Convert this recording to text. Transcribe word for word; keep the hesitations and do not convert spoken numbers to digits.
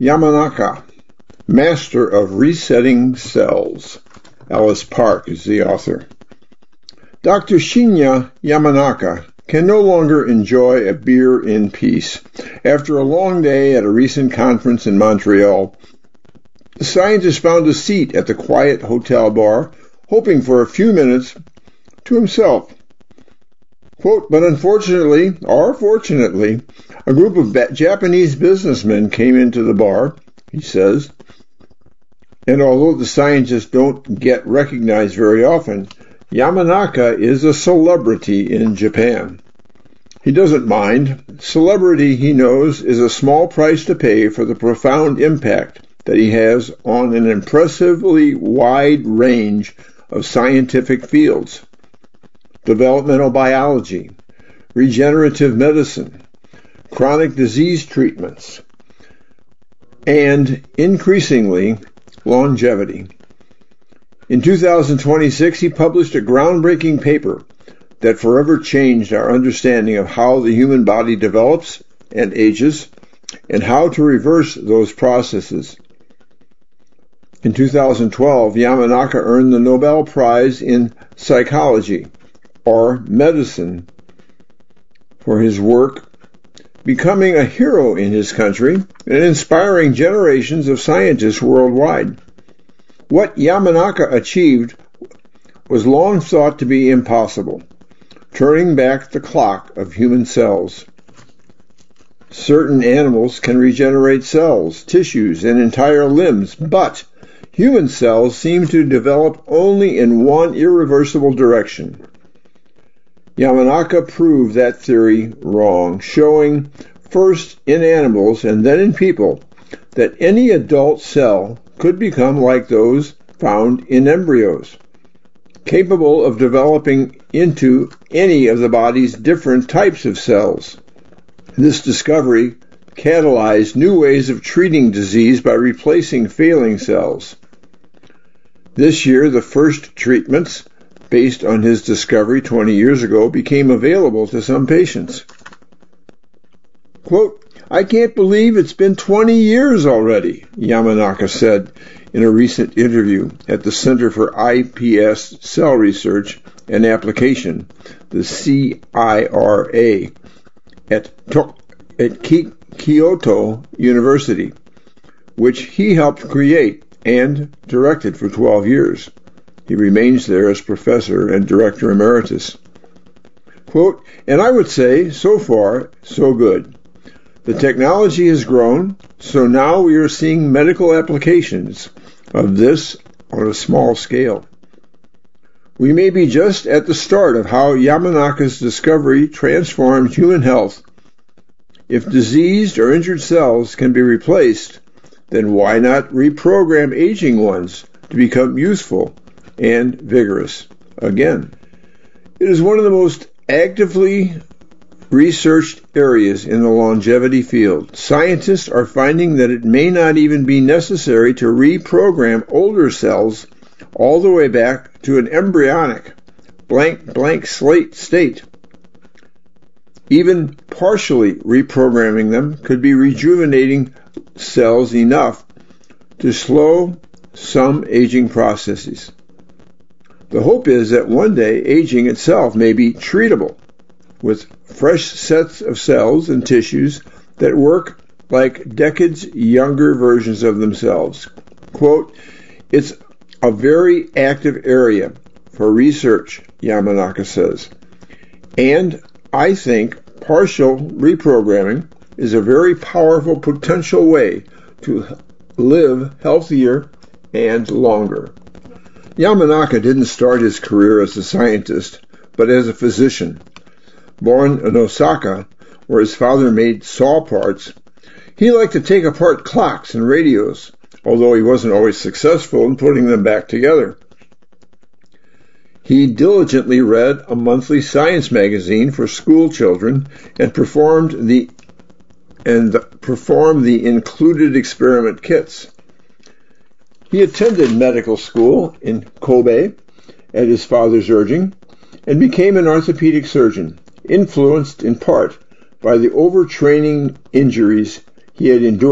Yamanaka, Master of Resetting Cells. Alice Park is the author. Doctor Shinya Yamanaka can no longer enjoy a beer in peace. After a long day at a recent conference in Montreal, the scientist found a seat at the quiet hotel bar, hoping for a few minutes to himself. Quote, but unfortunately, or fortunately, a group of Japanese businessmen came into the bar, he says, and although the scientists don't get recognized very often, Yamanaka is a celebrity in Japan. He doesn't mind. Celebrity, he knows, is a small price to pay for the profound impact that he has on an impressively wide range of scientific fields. Developmental biology, regenerative medicine, chronic disease treatments, and increasingly, longevity. In two thousand twenty-six, he published a groundbreaking paper that forever changed our understanding of how the human body develops and ages, and how to reverse those processes. In two thousand twelve, Yamanaka earned the Nobel Prize in Psychology, or Medicine, for his work, becoming a hero in his country and inspiring generations of scientists worldwide. What Yamanaka achieved was long thought to be impossible, turning back the clock of human cells. Certain animals can regenerate cells, tissues, and entire limbs, but human cells seem to develop only in one irreversible direction. Yamanaka proved that theory wrong, showing first in animals and then in people that any adult cell could become like those found in embryos, capable of developing into any of the body's different types of cells. This discovery catalyzed new ways of treating disease by replacing failing cells. This year, the first treatments based on his discovery twenty years ago became available to some patients. Quote, I can't believe it's been twenty years already, Yamanaka said in a recent interview at the Center for I P S Cell Research and Application, the C I R A, at, at Kyoto University, which he helped create and directed for twelve years. He remains there as professor and director emeritus. Quote, and I would say, so far, so good. The technology has grown, so now we are seeing medical applications of this on a small scale. We may be just at the start of how Yamanaka's discovery transformed human health. If diseased or injured cells can be replaced, then why not reprogram aging ones to become useful and vigorous again? It is one of the most actively researched areas in the longevity field. Scientists are finding that it may not even be necessary to reprogram older cells all the way back to an embryonic, blank, blank slate state. Even partially reprogramming them could be rejuvenating cells enough to slow some aging processes. The hope is that one day aging itself may be treatable with fresh sets of cells and tissues that work like decades younger versions of themselves. Quote, it's a very active area for research, Yamanaka says, and I think partial reprogramming is a very powerful potential way to live healthier and longer. Yamanaka didn't start his career as a scientist, but as a physician. Born in Osaka, where his father made saw parts, he liked to take apart clocks and radios, although he wasn't always successful in putting them back together. He diligently read a monthly science magazine for school children and performed the and performed the included experiment kits. He attended medical school in Kobe at his father's urging and became an orthopedic surgeon, influenced in part by the overtraining injuries he had endured